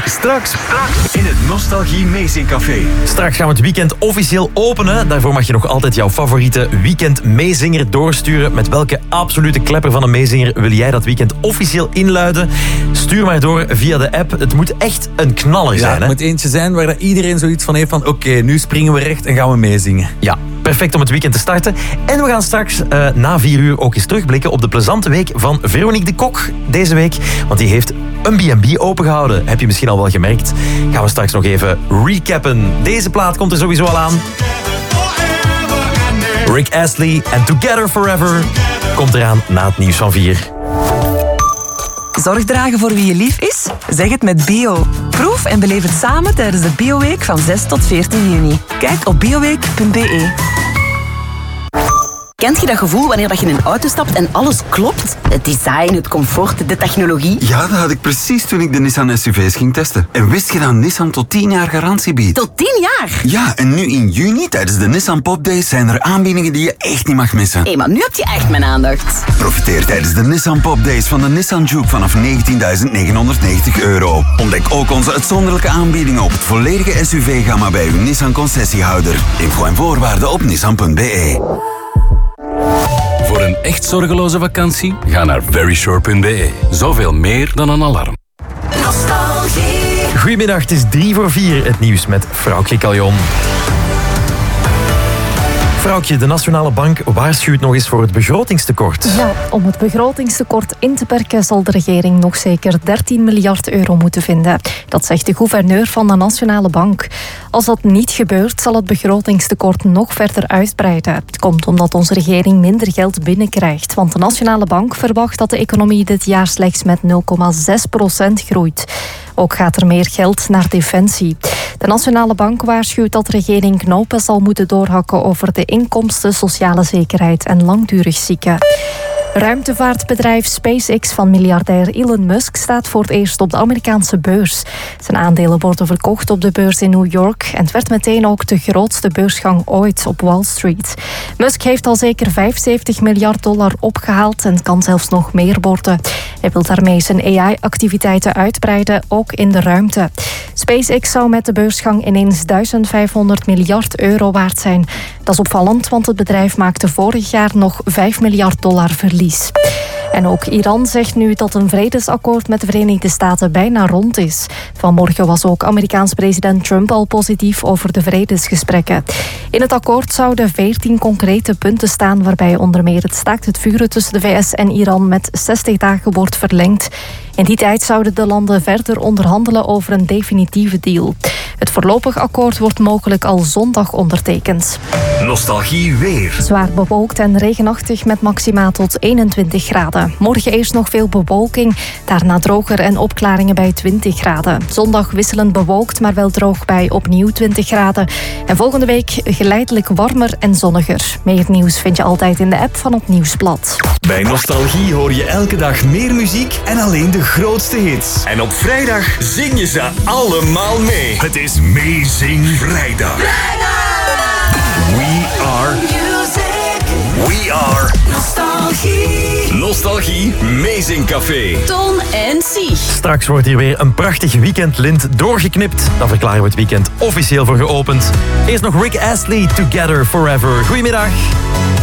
Straks in het Nostalgie Meezing Café. Straks gaan we het weekend officieel openen. Daarvoor mag je nog altijd jouw favoriete weekend meezinger doorsturen. Met welke absolute klepper van een meezinger wil jij dat weekend officieel inluiden? Stuur maar door via de app. Het moet echt een knaller zijn. Het moet eentje zijn waar iedereen zoiets van heeft van oké, nu springen we recht en gaan we meezingen. Ja, perfect om het weekend te starten. En we gaan straks na 4 uur ook eens terugblikken op de plezante week van Veronique de Kok deze week. Want die heeft een B&B opengehouden. Heb je misschien al wel gemerkt. Gaan we straks nog even recappen. Deze plaat komt er sowieso al aan. Rick Astley en Together Forever komt eraan na het nieuws van 4. Zorg dragen voor wie je lief is? Zeg het met Bio. Proef en beleef het samen tijdens de Bioweek van 6 tot 14 juni. Kijk op bioweek.be. Kent je dat gevoel wanneer je in een auto stapt en alles klopt? Het design, het comfort, de technologie. Ja, dat had ik precies toen ik de Nissan SUV's ging testen. En wist je dat Nissan tot 10 jaar garantie biedt? Tot 10 jaar? Ja, en nu in juni tijdens de Nissan Pop Days zijn er aanbiedingen die je echt niet mag missen. Hé, maar nu heb je echt mijn aandacht. Profiteer tijdens de Nissan Pop Days van de Nissan Juke vanaf €19.990. Ontdek ook onze uitzonderlijke aanbiedingen op het volledige SUV-gamma bij uw Nissan concessiehouder. Info en voorwaarden op nissan.be. Voor een echt zorgeloze vakantie, ga naar verysure.be. Zoveel meer dan een alarm. Nostalgie. Goedemiddag, het is 3:45. Het nieuws met Vrouwtje Caljon. Vrouwtje, de Nationale Bank waarschuwt nog eens voor het begrotingstekort. Ja, om het begrotingstekort in te perken zal de regering nog zeker €13 miljard moeten vinden. Dat zegt de gouverneur van de Nationale Bank. Als dat niet gebeurt, zal het begrotingstekort nog verder uitbreiden. Het komt omdat onze regering minder geld binnenkrijgt. Want de Nationale Bank verwacht dat de economie dit jaar slechts met 0,6% groeit. Ook gaat er meer geld naar defensie. De Nationale Bank waarschuwt dat de regering knopen zal moeten doorhakken over de inkomsten, sociale zekerheid en langdurig zieken. Ruimtevaartbedrijf SpaceX van miljardair Elon Musk staat voor het eerst op de Amerikaanse beurs. Zijn aandelen worden verkocht op de beurs in New York en het werd meteen ook de grootste beursgang ooit op Wall Street. Musk heeft al zeker $75 miljard opgehaald en het kan zelfs nog meer worden. Hij wil daarmee zijn AI-activiteiten uitbreiden, ook in de ruimte. SpaceX zou met de beursgang ineens €1500 miljard waard zijn. Dat is opvallend, want het bedrijf maakte vorig jaar nog $5 miljard verlies. En ook Iran zegt nu dat een vredesakkoord met de Verenigde Staten bijna rond is. Vanmorgen was ook Amerikaans president Trump al positief over de vredesgesprekken. In het akkoord zouden 14 concrete punten staan, waarbij onder meer het staakt het vuren tussen de VS en Iran met 60 dagen wordt verlengd. In die tijd zouden de landen verder onderhandelen over een definitieve deal. Het voorlopig akkoord wordt mogelijk al zondag ondertekend. Nostalgie weer. Zwaar bewolkt en regenachtig met maxima tot 21 graden. Morgen eerst nog veel bewolking, daarna droger en opklaringen bij 20 graden. Zondag wisselend bewolkt, maar wel droog bij opnieuw 20 graden. En volgende week geleidelijk warmer en zonniger. Meer nieuws vind je altijd in de app van het Nieuwsblad. Bij Nostalgie hoor je elke dag meer muziek en alleen de grootste hits. En op vrijdag zing je ze allemaal mee. Het is Meezing Vrijdag. We are music. We are Nostalgie. Nostalgie Meezing Café. Ton en Sieg. Straks wordt hier weer een prachtig weekendlint doorgeknipt. Dan verklaren we het weekend officieel voor geopend. Eerst nog Rick Astley, Together Forever. Goedemiddag.